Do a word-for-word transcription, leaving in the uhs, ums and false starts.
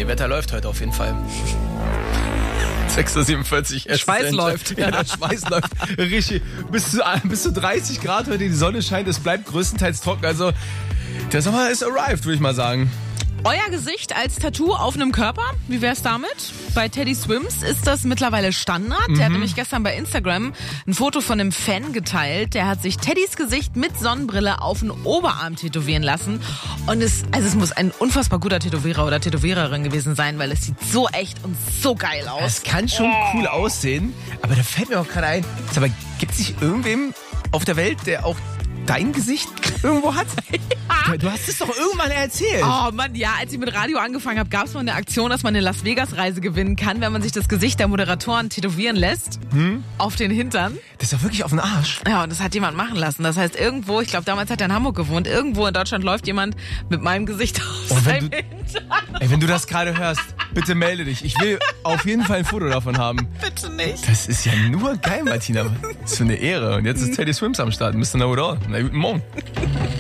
Nee, Wetter läuft heute auf jeden Fall. sechs Uhr siebenundvierzig. Schweiß läuft. Ja, der Schweiß läuft richtig. Bis zu, bis zu dreißig Grad heute, die Sonne scheint, es bleibt größtenteils trocken. Also der Sommer ist arrived, würde ich mal sagen. Euer Gesicht als Tattoo auf einem Körper, wie wär's damit? Bei Teddy Swims ist das mittlerweile Standard. Mhm. Der hat nämlich gestern bei Instagram ein Foto von einem Fan geteilt. Der hat sich Teddys Gesicht mit Sonnenbrille auf den Oberarm tätowieren lassen. Und es, also es muss ein unfassbar guter Tätowierer oder Tätowiererin gewesen sein, weil es sieht so echt und so geil aus. Es kann schon cool aussehen, aber da fällt mir auch gerade ein, aber gibt es nicht irgendwem auf der Welt, der auch dein Gesicht irgendwo hat? Ja. Du hast es doch irgendwann erzählt. Oh Mann, ja, als ich mit Radio angefangen habe, gab es mal eine Aktion, dass man eine Las Vegas Reise gewinnen kann, wenn man sich das Gesicht der Moderatoren tätowieren lässt. Hm? Auf den Hintern. Das ist doch wirklich auf den Arsch. Ja, und das hat jemand machen lassen. Das heißt, irgendwo, ich glaube, damals hat er in Hamburg gewohnt, irgendwo in Deutschland läuft jemand mit meinem Gesicht auf oh, seinem du, Hintern. Ey, wenn du das gerade hörst, bitte melde dich. Ich will auf jeden Fall ein Foto davon haben. Bitte nicht. Das ist ja nur geil, Martina. Das ist für eine Ehre. Und jetzt ist Teddy Swims am Start. Mister Know It All. Na, guten Morgen.